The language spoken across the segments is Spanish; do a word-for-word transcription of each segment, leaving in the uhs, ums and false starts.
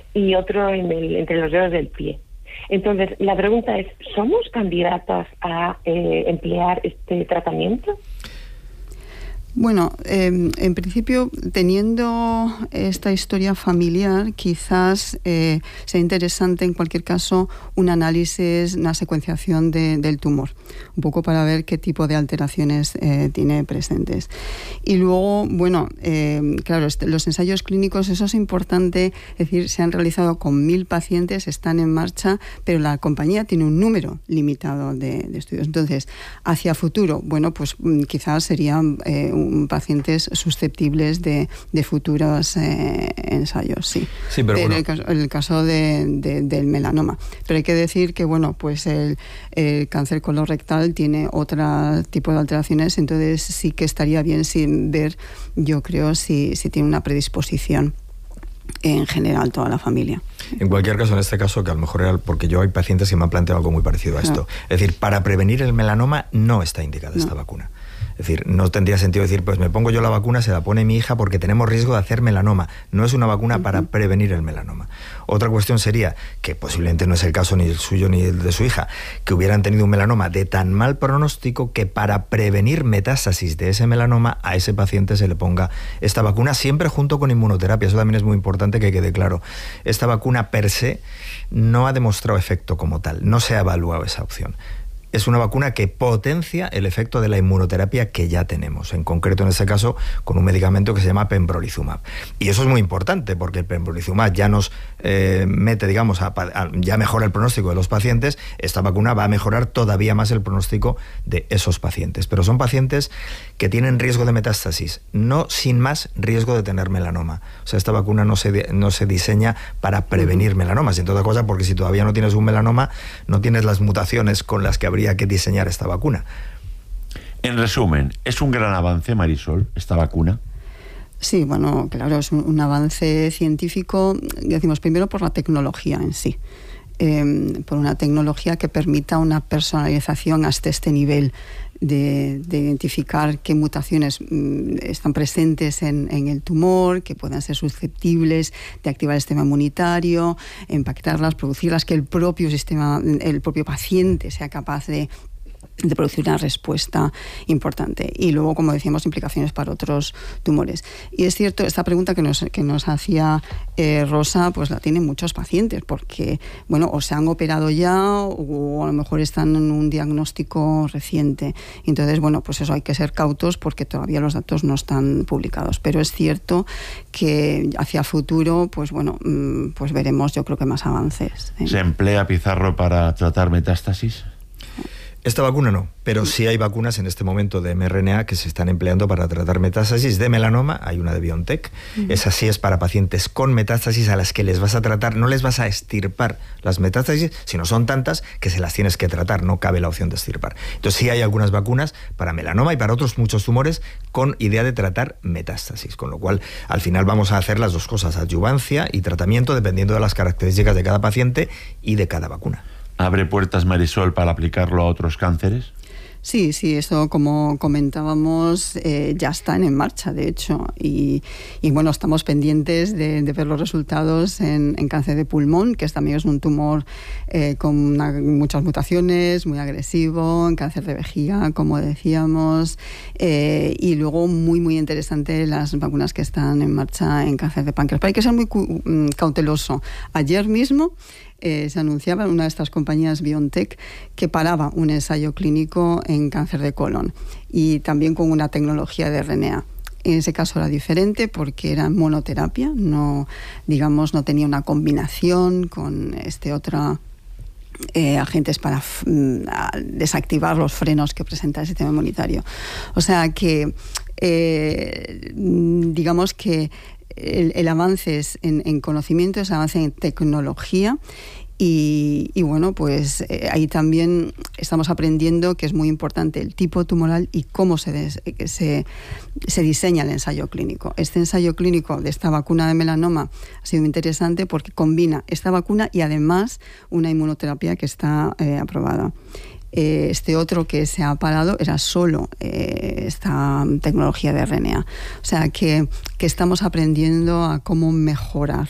y otro en el, entre los dedos del pie. Entonces, la pregunta es, ¿somos candidatas a eh, emplear este tratamiento? Bueno, eh, en principio, teniendo esta historia familiar, quizás eh, sea interesante en cualquier caso un análisis, una secuenciación de, del tumor, un poco para ver qué tipo de alteraciones eh, tiene presentes. Y luego, bueno, eh, claro, este, los ensayos clínicos, eso es importante, es decir, se han realizado con mil pacientes, están en marcha, pero la compañía tiene un número limitado de, de estudios. Entonces, hacia futuro, bueno, pues quizás serían eh, pacientes susceptibles de, de futuros eh, ensayos, sí. Sí, pero en bueno. el caso, el caso de, de, del melanoma. Pero hay que decir que, bueno, pues el, el cáncer colorectal tiene otro tipo de alteraciones, entonces sí que estaría bien sin ver, yo creo, si, si tiene una predisposición en general toda la familia. En cualquier caso, en este caso, que a lo mejor era porque yo hay pacientes que me han planteado algo muy parecido a esto. Claro. Es decir, para prevenir el melanoma no está indicada no. esta vacuna. Es decir, no tendría sentido decir, pues me pongo yo la vacuna, se la pone mi hija porque tenemos riesgo de hacer melanoma. No es una vacuna uh-huh. para prevenir el melanoma. Otra cuestión sería, que posiblemente no es el caso ni el suyo ni el de su hija, que hubieran tenido un melanoma de tan mal pronóstico que para prevenir metástasis de ese melanoma a ese paciente se le ponga esta vacuna, siempre junto con inmunoterapia. Eso también es muy importante que quede claro. Esta vacuna per se no ha demostrado efecto como tal, no se ha evaluado esa opción. Es una vacuna que potencia el efecto de la inmunoterapia que ya tenemos, en concreto en este caso con un medicamento que se llama pembrolizumab. Y eso es muy importante porque el pembrolizumab ya nos eh, mete, digamos, a, a, ya mejora el pronóstico de los pacientes. Esta vacuna va a mejorar todavía más el pronóstico de esos pacientes. Pero son pacientes que tienen riesgo de metástasis, no sin más riesgo de tener melanoma. O sea, esta vacuna no se, no se diseña para prevenir melanomas, y en toda cosa, porque si todavía no tienes un melanoma, no tienes las mutaciones con las que habría que diseñar esta vacuna. En resumen, ¿es un gran avance, Marisol, esta vacuna? Sí, bueno, claro, es un, un avance científico, decimos primero por la tecnología en sí, eh, por una tecnología que permita una personalización hasta este nivel de, de identificar qué mutaciones mmm, están presentes en, en el tumor, que puedan ser susceptibles de activar el sistema inmunitario, empaquetarlas, producirlas, que el propio sistema, el propio paciente sea capaz de de producir una respuesta importante. Y luego, como decíamos, implicaciones para otros tumores. Y es cierto, esta pregunta que nos, que nos hacía eh, Rosa, pues la tienen muchos pacientes, porque, bueno, o se han operado ya o a lo mejor están en un diagnóstico reciente. Entonces, bueno, pues eso, hay que ser cautos porque todavía los datos no están publicados. Pero es cierto que hacia futuro, pues bueno, pues veremos, yo creo que más avances. ¿eh? ¿Se emplea, Pizarro, para tratar metástasis? Esta vacuna no, pero sí hay vacunas en este momento de mRNA que se están empleando para tratar metástasis de melanoma. Hay una de BioNTech. Uh-huh. Esa sí es para pacientes con metástasis a las que les vas a tratar, no les vas a extirpar las metástasis, sino son tantas que se las tienes que tratar, no cabe la opción de extirpar. Entonces sí hay algunas vacunas para melanoma y para otros muchos tumores con idea de tratar metástasis, con lo cual al final vamos a hacer las dos cosas, adyuvancia y tratamiento dependiendo de las características de cada paciente y de cada vacuna. ¿Abre puertas, Marisol, para aplicarlo a otros cánceres? Sí, sí, eso como comentábamos eh, ya están en marcha, de hecho, y, y bueno, estamos pendientes de, de ver los resultados en, en cáncer de pulmón, que también es un tumor eh, con una, muchas mutaciones, muy agresivo, en cáncer de vejiga, como decíamos, eh, y luego muy, muy interesante las vacunas que están en marcha en cáncer de páncreas. Pero hay que ser muy cu- cauteloso. Ayer mismo Eh, se anunciaba en una de estas compañías BioNTech que paraba un ensayo clínico en cáncer de colon y también con una tecnología de R N A. En ese caso era diferente porque era monoterapia, no, digamos, no tenía una combinación con este otro eh, agentes para f- desactivar los frenos que presenta el sistema inmunitario. O sea que, eh, digamos que El, el avance es en, en conocimiento, es avance en tecnología y, y bueno, pues eh, ahí también estamos aprendiendo que es muy importante el tipo tumoral y cómo se, des, se, se diseña el ensayo clínico. Este ensayo clínico de esta vacuna de melanoma ha sido muy interesante porque combina esta vacuna y además una inmunoterapia que está eh, aprobada. Este otro que se ha parado era solo eh, esta tecnología de R N A. O sea que, que estamos aprendiendo a cómo mejorar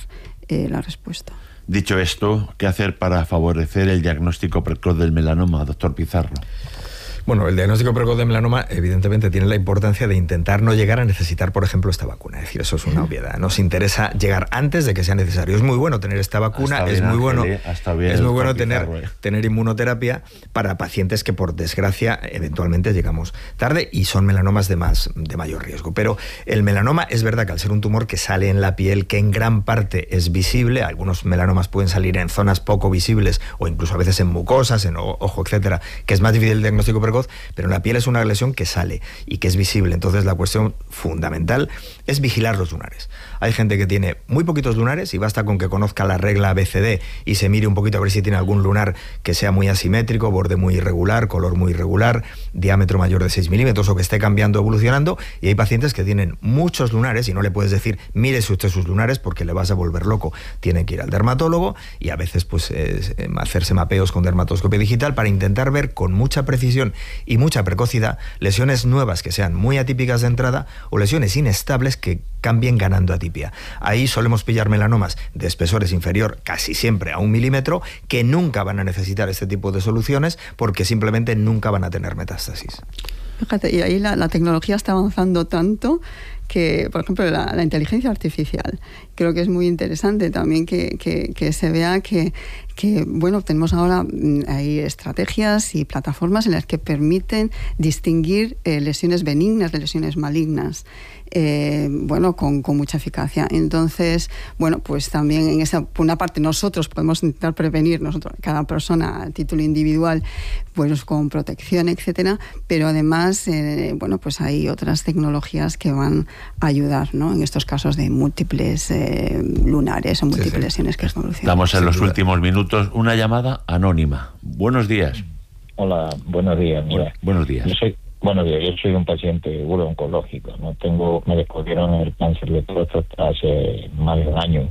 eh, la respuesta. Dicho esto, ¿qué hacer para favorecer el diagnóstico precoz del melanoma, doctor Pizarro? Bueno, el diagnóstico precoz de melanoma evidentemente tiene la importancia de intentar no llegar a necesitar, por ejemplo, esta vacuna. Es decir, eso es una obviedad. Nos interesa llegar antes de que sea necesario. Es muy bueno tener esta vacuna, es muy bueno, es muy bueno tener, tener inmunoterapia para pacientes que, por desgracia, eventualmente llegamos tarde y son melanomas de, más, de mayor riesgo. Pero el melanoma es verdad que al ser un tumor que sale en la piel, que en gran parte es visible, algunos melanomas pueden salir en zonas poco visibles o incluso a veces en mucosas, en ojo, etcétera, que es más difícil el diagnóstico precoz, pero en la piel es una lesión que sale y que es visible. Entonces la cuestión fundamental es vigilar los lunares. Hay gente que tiene muy poquitos lunares y basta con que conozca la regla A B C D y se mire un poquito a ver si tiene algún lunar que sea muy asimétrico, borde muy irregular, color muy irregular, diámetro mayor de seis milímetros o que esté cambiando, evolucionando. Y hay pacientes que tienen muchos lunares y no le puedes decir, mírese usted sus lunares porque le vas a volver loco. Tiene que ir al dermatólogo y a veces pues eh, hacerse mapeos con dermatoscopia digital para intentar ver con mucha precisión y mucha precocidad lesiones nuevas que sean muy atípicas de entrada o lesiones inestables que cambien ganando atipia. Ahí solemos pillar melanomas de espesores inferior casi siempre a un milímetro que nunca van a necesitar este tipo de soluciones porque simplemente nunca van a tener metástasis. Fíjate, y ahí la, la tecnología está avanzando tanto que, por ejemplo, la, la inteligencia artificial, creo que es muy interesante también que, que, que se vea que, que, bueno, tenemos ahora, hay estrategias y plataformas en las que permiten distinguir eh, lesiones benignas de lesiones malignas. Eh, bueno, con, con mucha eficacia. Entonces, bueno, pues también en esa, por una parte nosotros podemos intentar prevenir, nosotros, cada persona a título individual, pues con protección, etcétera, pero además, eh, bueno, pues hay otras tecnologías que van a ayudar, ¿no? En estos casos de múltiples eh, lunares o múltiples sí, sí. lesiones que evolucionan. Estamos en los duda. últimos minutos. Una llamada anónima. Buenos días. Hola, buenos días. Mira, buenos días. Yo soy Bueno, yo soy un paciente uro-oncológico, ¿no? Tengo, me descubrieron el cáncer de próstata hace más de un año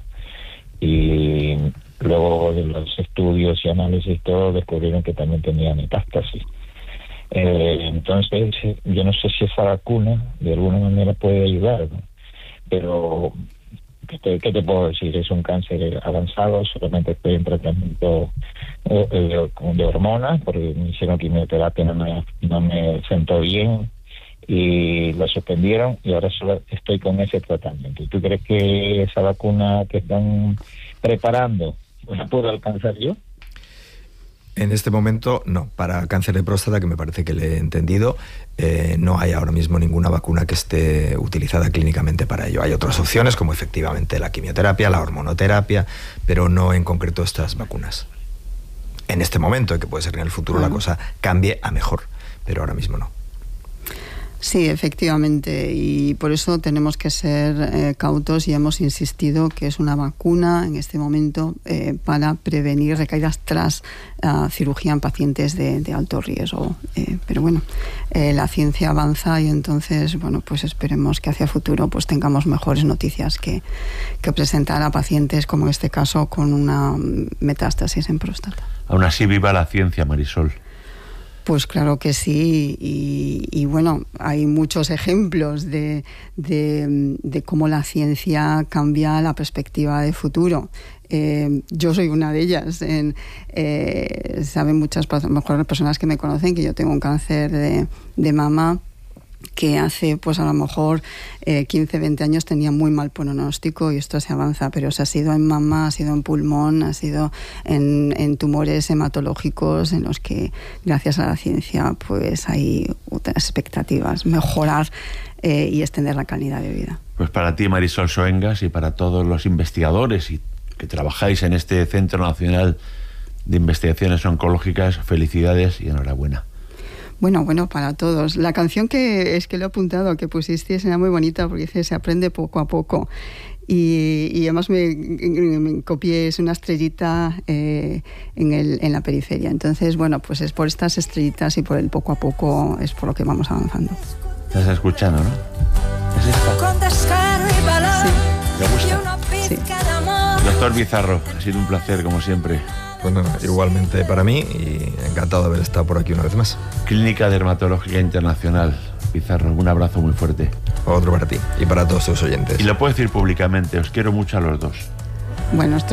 y luego de los estudios y análisis todo descubrieron que también tenía metástasis. Eh, entonces, yo no sé si esa vacuna de alguna manera puede ayudar, ¿no? Pero ¿Qué te, ¿Qué te puedo decir? Es un cáncer avanzado, solamente estoy en tratamiento eh, de, de hormonas, porque me hicieron quimioterapia, no me, no me sentó bien y lo suspendieron y ahora solo estoy con ese tratamiento. ¿Y tú crees que esa vacuna que están preparando la puedo alcanzar yo? En este momento, no. Para cáncer de próstata, que me parece que le he entendido, eh, no hay ahora mismo ninguna vacuna que esté utilizada clínicamente para ello. Hay otras opciones, como efectivamente la quimioterapia, la hormonoterapia, pero no en concreto estas vacunas. En este momento, que puede ser que en el futuro uh-huh. la cosa cambie a mejor, pero ahora mismo no. Sí, efectivamente, y por eso tenemos que ser eh, cautos y hemos insistido que es una vacuna en este momento eh, para prevenir recaídas tras uh, cirugía en pacientes de, de alto riesgo. Eh, pero bueno, eh, la ciencia avanza y entonces, bueno, pues esperemos que hacia futuro pues tengamos mejores noticias que, que presentar a pacientes como en este caso con una metástasis en próstata. Aún así, viva la ciencia, Marisol. Pues claro que sí, y, y bueno, hay muchos ejemplos de, de, de cómo la ciencia cambia la perspectiva de futuro. Eh, yo soy una de ellas. En, eh, saben muchas mejor personas que me conocen que yo tengo un cáncer de, de mama que hace, pues a lo mejor eh, quince, veinte años tenía muy mal pronóstico y esto se avanza, pero se ha sido en mama, ha sido en pulmón, ha sido en, en tumores hematológicos en los que, gracias a la ciencia, pues hay otras expectativas, mejorar eh, y extender la calidad de vida. Pues para ti, Marisol Soengas, y para todos los investigadores y que trabajáis en este Centro Nacional de Investigaciones Oncológicas, felicidades y enhorabuena. Bueno, bueno, para todos. La canción que es que lo he apuntado, que pusisteis, era muy bonita porque dice, se aprende poco a poco. Y, y además me, me copié, es una estrellita eh, en, el, en la periferia. Entonces, bueno, pues es por estas estrellitas y por el poco a poco es por lo que vamos avanzando. Estás escuchando, ¿no? ¿Es esta? Sí. ¿Te gusta? Sí. Doctor Pizarro, ha sido un placer, como siempre. Bueno, igualmente para mí y encantado de haber estado por aquí una vez más. Clínica Dermatológica Internacional. Pizarro, un abrazo muy fuerte. Otro para ti y para todos tus oyentes. Y lo puedo decir públicamente, os quiero mucho a los dos. Bueno, esto